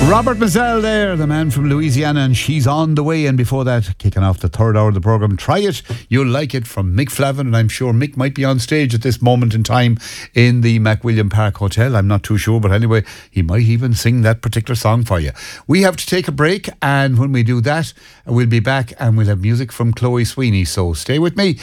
Robert Mazel there, the man from Louisiana, and She's on the Way. And before that, kicking off the third hour of the programme, Try It, You'll Like It, from Mick Flavin. And I'm sure Mick might be on stage at this moment in time in the McWilliam Park Hotel. I'm not too sure, but anyway, he might even sing that particular song for you. We have to take a break, and when we do that, we'll be back and we'll have music from Chloe Sweeney. So stay with me.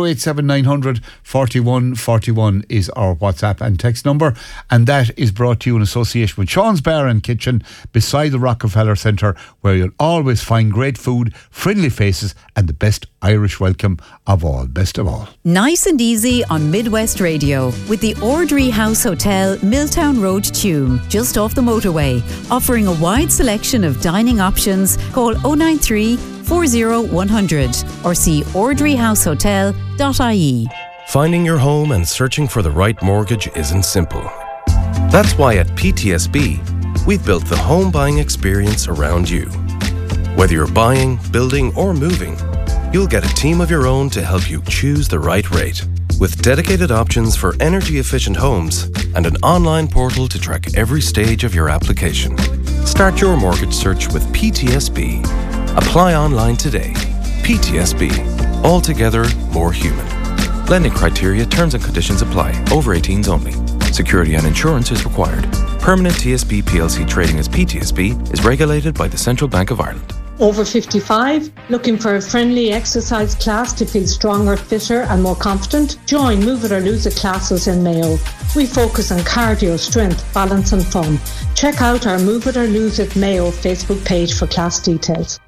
087900 41 41 is our WhatsApp and text number, and that is brought to you in association with Sean's Bar and Kitchen beside the Rockefeller Centre, where you'll always find great food, friendly faces, and the best Irish welcome of all. Best of all. Nice and easy on Midwest Radio with the Ordry House Hotel, Milltown Road, Tuam, just off the motorway, offering a wide selection of dining options. Call 093 40 100 or see ordryhousehotel.ie. Finding your home and searching for the right mortgage isn't simple. That's why at PTSB, we've built the home buying experience around you. Whether you're buying, building, or moving, you'll get a team of your own to help you choose the right rate. With dedicated options for energy-efficient homes and an online portal to track every stage of your application. Start your mortgage search with PTSB. Apply online today. PTSB. Altogether more human. Lending criteria, terms and conditions apply. Over 18s only. Security and insurance is required. Permanent TSB PLC trading as PTSB is regulated by the Central Bank of Ireland. Over 55, looking for a friendly exercise class to feel stronger, fitter and more confident? Join Move It or Lose It classes in Mayo. We focus on cardio, strength, balance and fun. Check out our Move It or Lose It Mayo Facebook page for class details.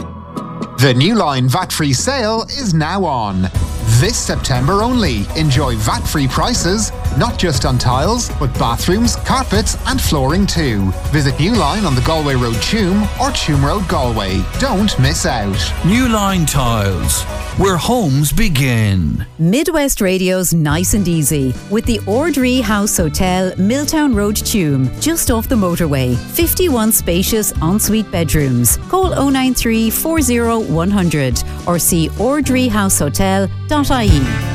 The New Line VAT-free sale is now on. This September only. Enjoy VAT-free prices, not just on tiles, but bathrooms, carpets and flooring too. Visit New Line on the Galway Road, Tuam, or Tuam Road, Galway. Don't miss out. New Line Tiles, where homes begin. Midwest Radio's Nice and Easy with the Ordry House Hotel, Milltown Road, Tuam, just off the motorway. 51 spacious ensuite bedrooms. Call 093 40 100 or see ordryhousehotel.ie.